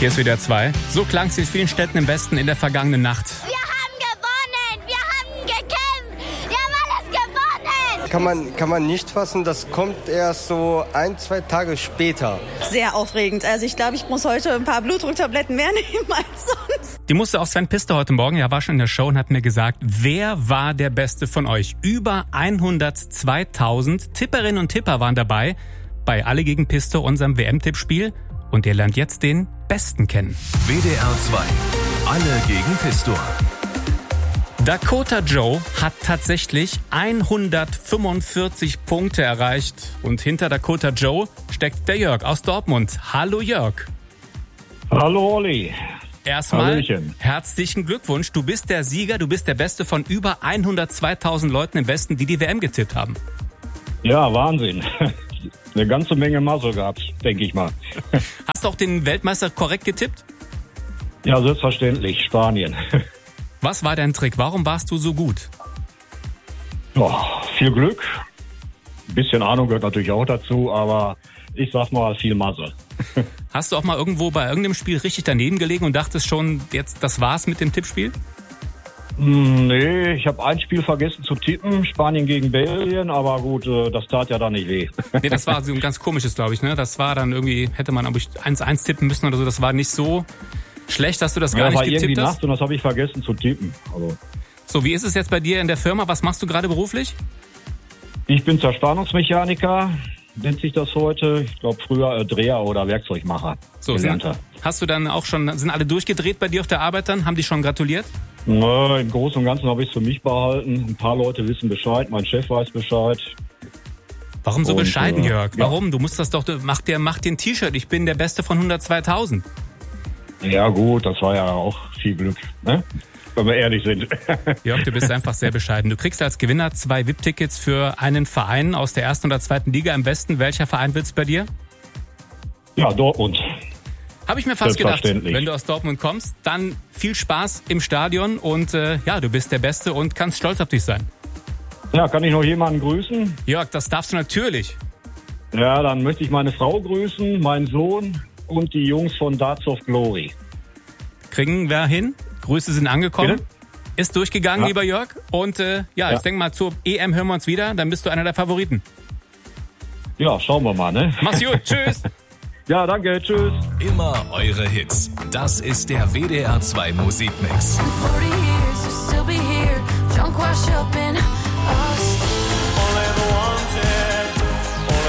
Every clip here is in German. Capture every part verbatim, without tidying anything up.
Hier ist W D R zwei. So klang es in vielen Städten im Westen in der vergangenen Nacht. Wir haben gewonnen! Wir haben gekämpft! Wir haben alles gewonnen! Kann man, kann man nicht fassen, das kommt erst so ein, zwei Tage später. Sehr aufregend. Also ich glaube, ich muss heute ein paar Blutdrucktabletten mehr nehmen als sonst. Die musste auch Sven Pister heute Morgen, er war schon in der Show und hat mir gesagt, wer war der Beste von euch? Über hundertzweitausend Tipperinnen und Tipper waren dabei bei Alle gegen Pister, unserem W M-Tippspiel. Und ihr lernt jetzt den Besten kennen. W D R zwei. Alle gegen Pistor. Dakota Joe hat tatsächlich hundertfünfundvierzig Punkte erreicht. Und hinter Dakota Joe steckt der Jörg aus Dortmund. Hallo Jörg. Hallo Olli. Erstmal Hallöchen. Herzlichen Glückwunsch. Du bist der Sieger, du bist der Beste von über hundertzweitausend Leuten im Westen, die die W M getippt haben. Ja, Wahnsinn. Eine ganze Menge Masse gehabt, denke ich mal. Hast du auch den Weltmeister korrekt getippt? Ja, selbstverständlich, Spanien. Was war dein Trick? Warum warst du so gut? Oh, viel Glück. Ein bisschen Ahnung gehört natürlich auch dazu, aber ich sag mal viel Masse. Hast du auch mal irgendwo bei irgendeinem Spiel richtig daneben gelegen und dachtest schon, jetzt das war's mit dem Tippspiel? Nee, ich habe ein Spiel vergessen zu tippen, Spanien gegen Belgien, aber gut, das tat ja dann nicht weh. Nee, das war so ein ganz komisches, glaube ich, ne? Das war dann irgendwie, hätte man, glaube ich, eins eins tippen müssen oder so, das war nicht so schlecht, dass du das gar ja, nicht war getippt irgendwie hast. Nacht und das habe ich vergessen zu tippen. Also. So, wie ist es jetzt bei dir in der Firma? Was machst du gerade beruflich? Ich bin Zerspannungsmechaniker, nennt sich das heute. Ich glaube früher äh, Dreher oder Werkzeugmacher. So, sind, hast du dann auch schon, sind alle durchgedreht bei dir auf der Arbeit dann? Haben die schon gratuliert? Na, im Großen und Ganzen habe ich es für mich behalten. Ein paar Leute wissen Bescheid, mein Chef weiß Bescheid. Warum so und, bescheiden, äh, Jörg? ja. Warum? Du musst das doch, mach dir, mach dir ein T-Shirt, ich bin der Beste von hundertzweitausend. Ja gut, das war ja auch viel Glück, ne? Wenn wir ehrlich sind. Jörg, du bist einfach sehr bescheiden. Du kriegst als Gewinner zwei V I P-Tickets für einen Verein aus der ersten oder zweiten Liga im Westen. Welcher Verein will's bei dir? Ja, Dortmund. Habe ich mir fast gedacht, Selbstverständlich. wenn du aus Dortmund kommst, dann viel Spaß im Stadion und äh, ja, du bist der Beste und kannst stolz auf dich sein. Ja, kann ich noch jemanden grüßen? Jörg, das darfst du natürlich. Ja, dann möchte ich meine Frau grüßen, meinen Sohn und die Jungs von Darts of Glory. Kriegen wir hin. Grüße sind angekommen. Bitte? Ist durchgegangen, Ja. lieber Jörg. Und äh, ja, Ja. ich denke mal, zur E M hören wir uns wieder. Dann bist du einer der Favoriten. Ja, schauen wir mal, ne? Mach's gut. Tschüss. Ja, danke, tschüss. Immer eure Hits. Das ist der W D R zwei Musikmix. forty years, you'll still be here. Drunk, wash up in us.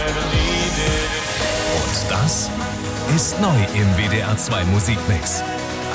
Und das ist neu im W D R zwei Musikmix.